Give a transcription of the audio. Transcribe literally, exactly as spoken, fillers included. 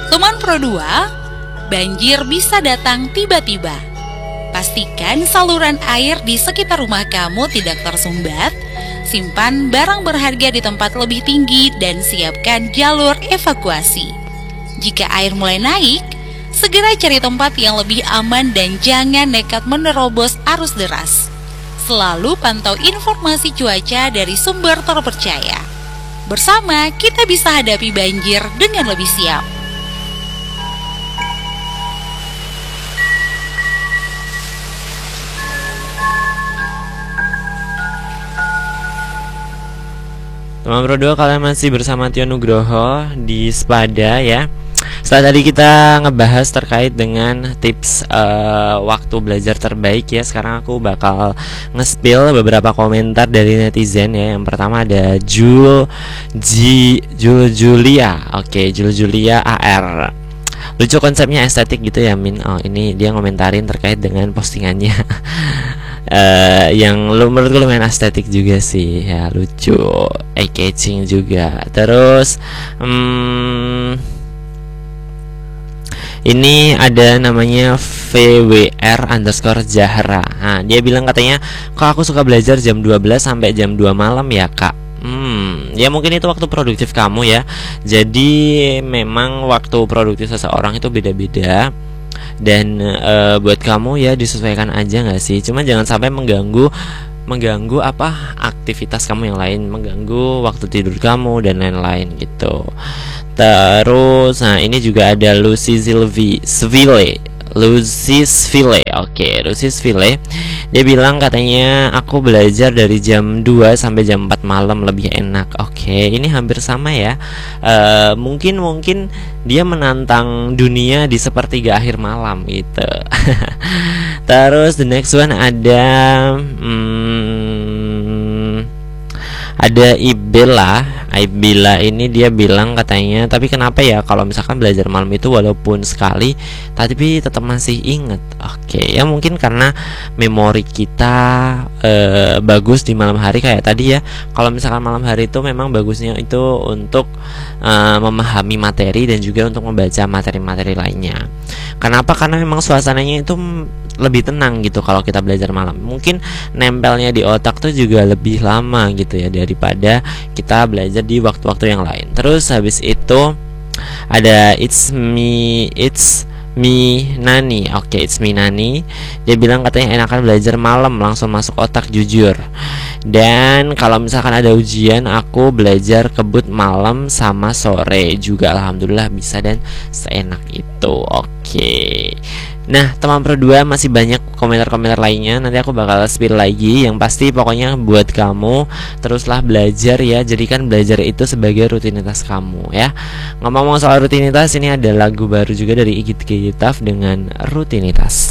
Teman Pro dua, banjir bisa datang tiba-tiba. Pastikan saluran air di sekitar rumah kamu tidak tersumbat. Simpan barang berharga di tempat lebih tinggi dan siapkan jalur evakuasi. Jika air mulai naik, segera cari tempat yang lebih aman dan jangan nekat menerobos arus deras. Selalu pantau informasi cuaca dari sumber terpercaya. Bersama, kita bisa hadapi banjir dengan lebih siap. Teman Pro dua, kalian masih bersama Tio Nugroho di Spada ya. Setelah tadi kita ngebahas terkait dengan tips uh, waktu belajar terbaik ya, sekarang aku bakal nge-spill beberapa komentar dari netizen ya. Yang pertama ada Jul G Jul Julia. Oke, Jul Julia A R. Lucu konsepnya estetik gitu ya, Min. Oh, ini dia ngomentarin terkait dengan postingannya. Uh, yang lu menurut gue lumayan estetik juga sih ya, lucu, eye catching juga. Terus hmm, ini ada namanya V W R underscore Zahra. Nah, dia bilang katanya, kok aku suka belajar jam dua belas sampai jam dua malam ya kak. Hmm, ya mungkin itu waktu produktif kamu ya. Jadi memang waktu produktif seseorang itu beda-beda. Dan e, buat kamu ya disesuaikan aja nggak sih. Cuma jangan sampai mengganggu mengganggu apa aktivitas kamu yang lain, mengganggu waktu tidur kamu dan lain-lain gitu. Terus, nah ini juga ada Lucy Sylvie Svile, Lucy Svile, oke, okay, Lucy Svile. Dia bilang katanya aku belajar dari jam dua sampai jam empat malam lebih enak. Oke, okay, ini hampir sama ya. Uh, mungkin mungkin dia menantang dunia di sepertiga akhir malam gitu. Terus the next one ada hmm, ada Ibela. Ibela ini dia bilang katanya, tapi kenapa ya kalau misalkan belajar malam itu walaupun sekali tapi tetap masih inget. Oke, ya mungkin karena memori kita e, bagus di malam hari kayak tadi ya. Kalau misalkan malam hari itu memang bagusnya itu untuk e, memahami materi dan juga untuk membaca materi-materi lainnya. Kenapa? Karena memang suasananya itu lebih tenang gitu kalau kita belajar malam. Mungkin nempelnya di otak tuh juga lebih lama gitu ya daripada kita belajar di waktu-waktu yang lain. Terus habis itu ada It's Me It's Me Nani. Oke, okay, It's Me Nani. Dia bilang katanya enakan belajar malam, langsung masuk otak, jujur. Dan kalau misalkan ada ujian, aku belajar kebut malam sama sore juga, alhamdulillah bisa dan seenak itu. Oke. Okay. Nah, teman Pro dua, masih banyak komentar-komentar lainnya. Nanti aku bakal spill lagi. Yang pasti pokoknya buat kamu, teruslah belajar ya. Jadikan belajar itu sebagai rutinitas kamu ya. Ngomong-ngomong soal rutinitas, ini ada lagu baru juga dari Igit Gitaf dengan Rutinitas.